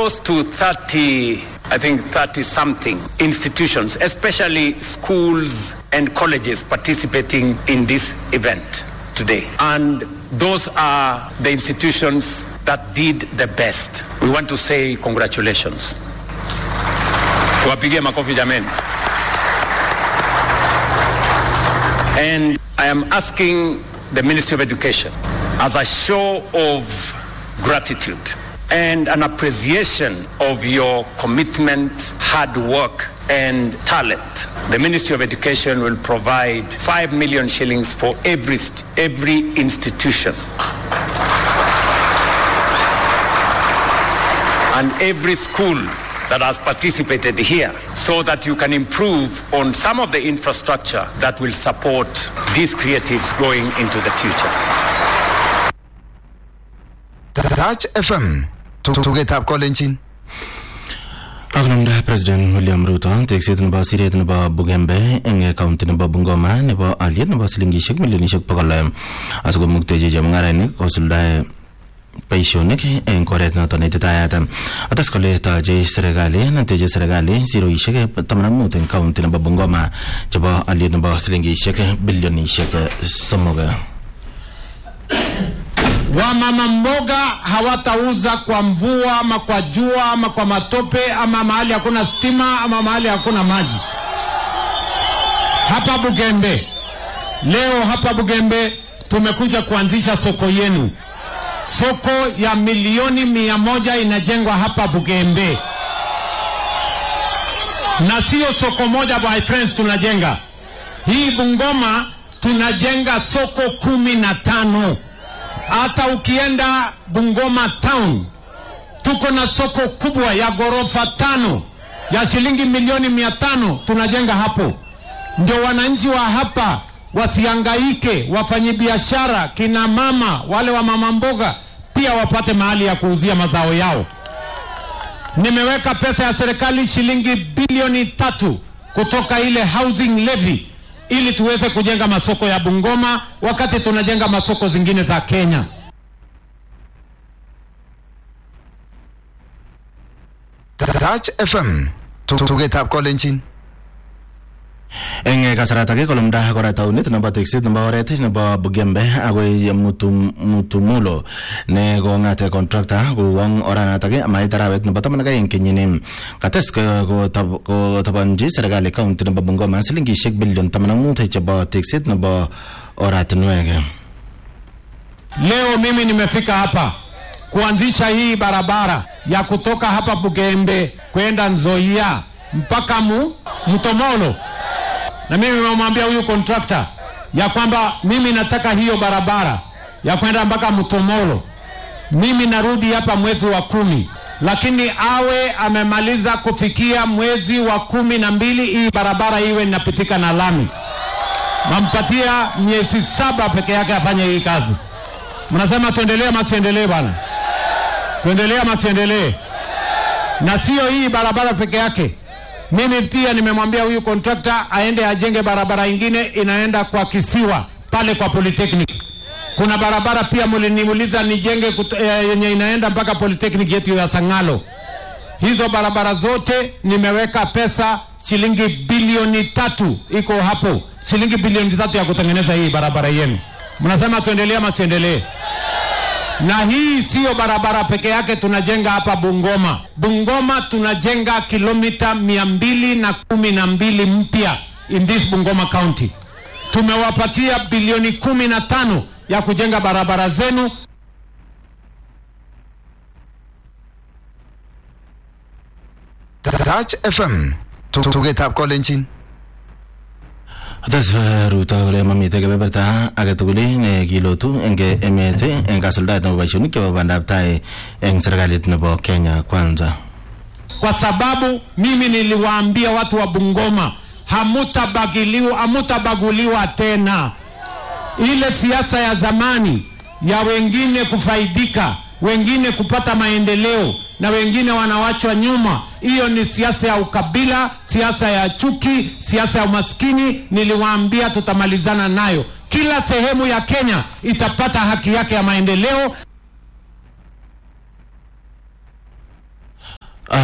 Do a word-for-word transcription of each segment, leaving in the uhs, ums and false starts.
close to thirty, I think thirty something institutions, especially schools and colleges participating in this event today. And those are the institutions that did the best. We want to say congratulations. Tuwapigie makofi jameni. And I am asking the Ministry of Education, as a show of gratitude and an appreciation of your commitment, hard work, and talent, the Ministry of Education will provide five million shillings for every every institution and every school that has participated here, so that you can improve on some of the infrastructure that will support these creatives going into the future. Touch F M to get up calling. Agnamda President William Ruto takes it in Basiret and about Bugembe and a county about Bungoma, never alien about Slingy Shik Millennium Pagalem as go Mukteji Jamarani, Osulda Paishonik and correct not on it. Atascoleta J. Seregali and Tejas Regali, Zero Shake, Tamanamut and County about Bungoma, Jaba alien about Slingy Shake, Billion Shake, Samoga. Wamama mboga hawatauza kwa mvua ama kwa jua ama kwa matope ama mahali hakuna stima ama mahali hakuna maji. Hapa Bugembe, leo hapa Bugembe tumekuja kuanzisha soko yenu. Soko ya milioni mia moja inajengwa hapa Bugembe. Na sio soko moja by friends tunajenga. Hii Bungoma tunajenga soko kumi na tano. Hata ukienda Bungoma town tuko na soko kubwa ya gorofa tano ya shilingi milioni mia tano tunajenga hapo. Ndio wananchi wa hapa wasihangaike, wafanye biashara, kina mama wale wa mama mboga pia wapate mahali ya kuuzia mazao yao. Nimeweka pesa ya serikali shilingi bilioni tatu kutoka ile housing levy ili tuweze kujenga masoko ya Bungoma wakati tunajenga masoko zingine za Kenya. Touch F M to get up calling. Enge kasarata ke kolomda hakora taunit namba texit namba orete namba Bugembe agwe mutu mutumulo ne go ngate contractor go wang orana tage amai tarawet namba tamana ga yenkinyini kates ko tab ko tabanji serikali county namba Bungoma silingi shek billion tamana mute chaba texit namba orat nwege. Leo mimi nimefika hapa kuanzisha hii barabara ya kutoka hapa Bugembe kwenda Nzoia mpaka mu Mtomolo. Na mimi nimemwambia huyu contractor ya kwamba mimi nataka hiyo barabara ya kwenda mpaka Mtomolo. Mimi narudi hapa mwezi wa kumi, lakini awe amemaliza kufikia mwezi wa kumi na mbili hii barabara iwe inapitika na lami. Nampatia miezi saba peke yake afanye hii kazi. Mnasema tuendelee ama tuendelee bwana? Tuendelee ama tuendelee? Na sio hii barabara peke yake. Mimi pia nimemwambia huyu contractor aende ajenge barabara ingine inaenda kwa Kisiwa pale kwa Polytechnic. Kuna barabara pia mliniuliza nijenge yenye eh, inaenda mpaka Polytechnic yetu ya Sangalo. Hizo barabara zote nimeweka pesa shilingi bilioni tatu iko hapo. Shilingi bilioni tatu ya kutengeneza hii barabara yenu. Mnasema tuendelee ama tuendelee? Na hii sio barabara peke yake tunajenga hapa Bungoma. Bungoma tunajenga kilomita mia mbili na kumi na mbili mpya in this Bungoma County. Tumewapatia bilioni kumi na tano ya kujenga barabara zenu. Touch F M to get up calling. Atas ruta ole mamite ke beberta agetuguli ne kilotu enge emete enga soldat na bashuni ke babandaptai eng serikalit nebo Kenya kwanza. Kwa sababu mimi niliwaambia watu wa Bungoma hamutabagiliwa hamutabaguliwa tena. Ile siasa ya zamani ya wengine kufaidika, wengine kupata maendeleo na wengine wanawachwa nyuma, hiyo ni siasa ya ukabila, siasa ya chuki, siasa ya umaskini. Niliwaambia tutamalizana nayo. Kila sehemu ya Kenya itapata haki yake ya maendeleo.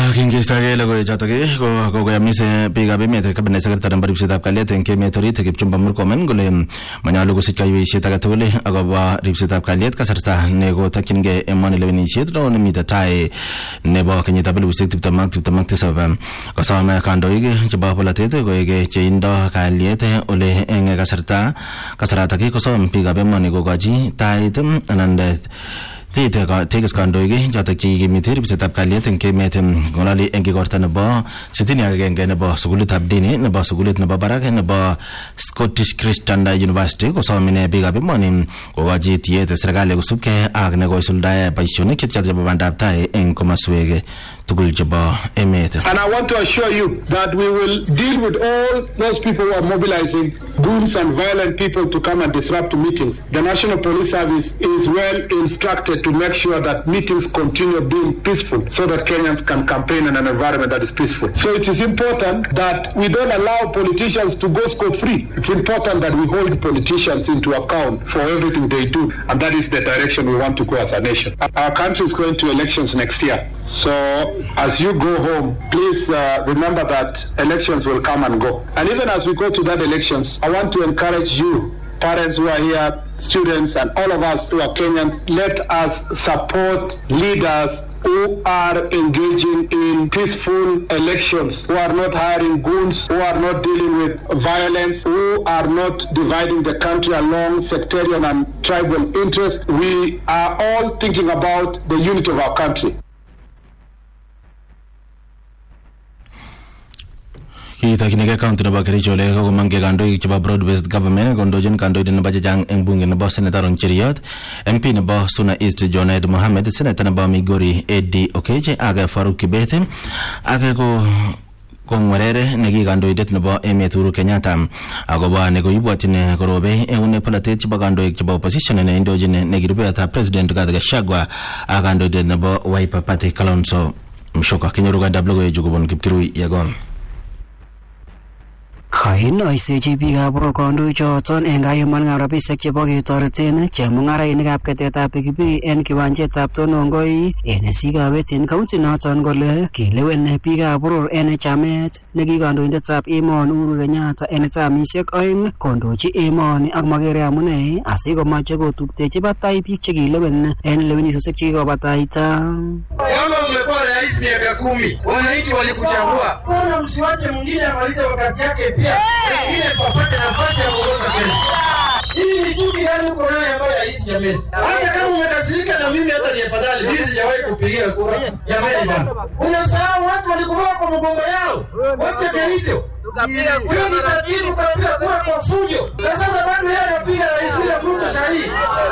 Kingeistagei logoiwek chotok ko kokoyamis biikab emet kabinet secretary nebo ripsetab kalyet eng emet orit Kipchumba Murkomen kole manyalu kosich kaiweisiet age tugul akobo ripsetab kalyet kasarta nekotokyingei emoni lewenisiet neo nemitei tai nebo kenyitab elipusiek tiptem ak tiptem ak tisab. Kosome kandoik chebo polatet koek cheindo kalyet ole eng kasarta kasaratak kosom biikab emoni kokochi tait anan Tite tekes kandoik chotok chekimiti ripsetab kalyet eng emet ngolali eng igorta nebo sitini ak agenge nebo sukulitab dini nebo sukulit nebo barak nebo Scottish Christian University kosomine biikab emoni kokochi tiet serikali kosubkei ak nekoisuldae boisionik chetiach chebo bandab tai eng komaswek tugul chebo emet. And I want to assure you that we will deal with all those people who are mobilizing goons and violent people to come and disrupt meetings. The National Police Service is well instructed to make sure that meetings continue being peaceful so that Kenyans can campaign in an environment that is peaceful. So it is important that we don't allow politicians to go scot-free. It's important that we hold politicians into account for everything they do, and that is the direction we want to go as a nation. Our country is going to elections next year. So as you go home, please uh, remember that elections will come and go. And even as we go to that elections, I want to encourage you, parents who are here, students, and all of us who are Kenyans, let us support leaders who are engaging in peaceful elections, who are not hiring goons, who are not dealing with violence, who are not dividing the country along sectarian and tribal interests. We are all thinking about the unity of our country. Kitakinike county nebo Kericho ole kokomangke kandoik chebo broad based government kondochin kandoindet nebo chechang eng bunge nebo Senator Cheriot, M P nebo Suna East Jonaid Mohammed, Senator nebo Migori Eddie Oketch ak Faruk Kibet ak ko kongwerere neki kandoindet nebo emet Uhuru Kenyatta akobo nekoibwatyin korobe eune polatet chebo kandoik chebo opposition ne indochin nekirubetab president Rigathi Gachagua ak kandoindet nebo Wiper Party Kalonzo Musyoka. Kinyoru kandab logoiwechu kobun Kipkirui Yagon. Kainoisechi biikab boror kandoichoton eng kayumanikab rabisiek chebo ketoreten chemung'arainikab ketetab pikipiki en kiwanjetab Tonongoi en Sikabet en kaunti noton kole kilewen biikab boror en chamet nekikandoindetab emoni Uhuru Kenyatta en tamisiek oeng kondochi emoni ak makere amune asikomache kotuptechi batai biik chekilewen en lewenisiosiek chekikobataita. Kama umekuwa rais miaka kumi, wananchi walikuchagua, mbona msiwache mwingine amalize wakati yake pia, wengine wapate nafasi ya kuongoza Kenya? Hii ni chuki gani uko nayo ambayo haisi jamani? Hata kama umekasirika na mimi, hata ni afadhali mimi sijawahi kupigia kura jamani bwana. Unasahau watu walikuwa kwa mgongo yao, watu Kericho tukapiga kura, ni tatizo kupiga kura kwa fujo, na sasa bado yeye anapiga rais William Ruto sahihi.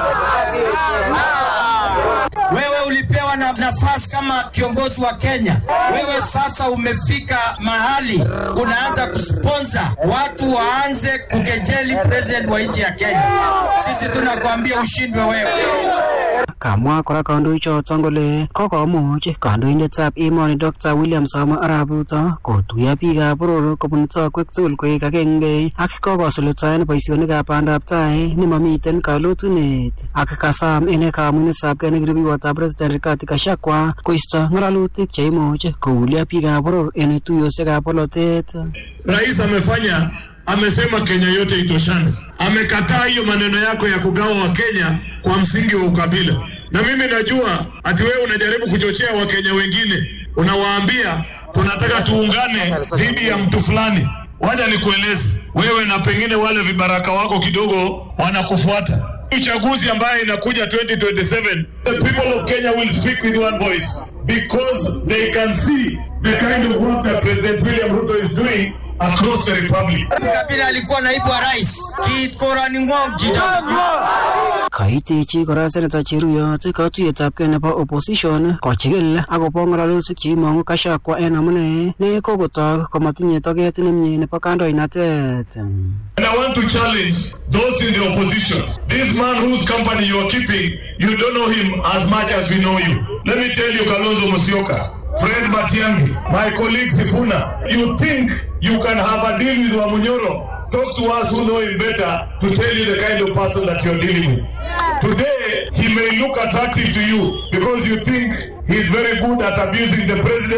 Wewe ulipewa na nafasi kama kiongozi wa Kenya. Wewe sasa umefika mahali unaanza kusponsor watu waanze kukejeli president wa nchi ya Kenya. Sisi tunakuambia ushindwe wewe. Kamwa kora kandoichoton kole kokomuch kandoindetab emoni Doctor William Samoei Arap Ruto kotuiyo biikab boror kobun tokwek tugul koek agenge ak kokosuldaen boisionikab bandab tai nemamiten kalotunet ak kasam en kamunetab kei nekirubeyotab president Rigathi Gachagua koisto ng'alalutik cheimuch koulio biikab boror en tuiyosiekab polotet. Rais amefanya amesema Kenya yote itoshane. Amekataa hiyo maneno yako ya kugawa wa Kenya kwa msingi wa ukabila. Na mimi najua ati wewe unajaribu kuchochea wa Kenya wengine. Unawaambia tunataka tuungane dhidi ya mtu fulani. Wacha nikueleze wewe na pengine wale vibaraka wako kidogo wanakufuata. Uchaguzi ambaye inakuja twenty twenty-seven, the people of Kenya will speak with one voice because they can see the kind of work that President William Ruto is doing across the republic. Kabila alikuwa naibu wa rais. Kikora ni ngom jija. Kaitechi kora Senator Cheruyot katuiyetab kei nebo opposition kochigil akobo ng'alalutik cheimong'u Gachagua en amune ne kokotok komatinye toket nemie nebo kandoinatet. And I want to challenge those in the opposition. This man whose company you are keeping, you don't know him as much as we know you. Let me tell you, Kalonzo Musyoka, Fred Matiang'i, my colleague Sifuna, you think you can have a deal with Wamunyoro? Talk to us who know him better to tell you the kind of person that you're dealing with. Today, he may look attractive to you because you think he's very good at abusing the president.